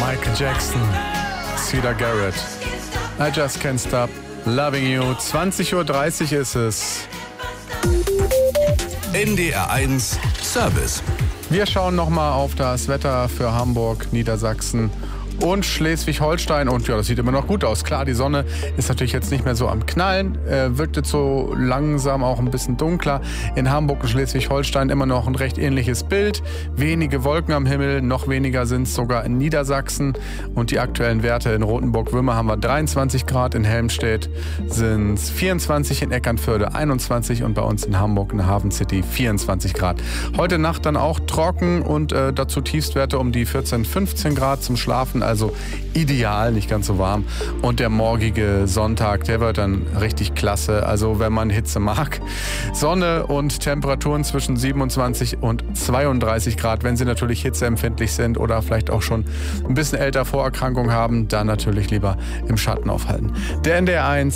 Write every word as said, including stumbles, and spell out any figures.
Michael Jackson, Cedar Garrett. I just can't stop loving you. zwanzig Uhr dreißig ist es. N D R eins Service. Wir schauen nochmal auf das Wetter für Hamburg, Niedersachsen und Schleswig-Holstein. Und ja, das sieht immer noch gut aus. Klar, die Sonne ist natürlich jetzt nicht mehr so am Knallen, äh, wird jetzt so langsam auch ein bisschen dunkler. In Hamburg und Schleswig-Holstein immer noch ein recht ähnliches Bild. Wenige Wolken am Himmel, noch weniger sind es sogar in Niedersachsen. Und die aktuellen Werte in Rothenburg-Würmer haben wir dreiundzwanzig Grad, in Helmstedt sind es vierundzwanzig, in Eckernförde einundzwanzig und bei uns in Hamburg in der Hafen City vierundzwanzig Grad. Heute Nacht dann auch trocken und äh, dazu Tiefstwerte um die vierzehn, fünfzehn Grad zum Schlafen. Also ideal, nicht ganz so warm. Und der morgige Sonntag, der wird dann richtig klasse. Also wenn man Hitze mag. Sonne und Temperaturen zwischen siebenundzwanzig und zweiunddreißig Grad. Wenn Sie natürlich hitzeempfindlich sind oder vielleicht auch schon ein bisschen älter Vorerkrankung haben, dann natürlich lieber im Schatten aufhalten. Der N D R eins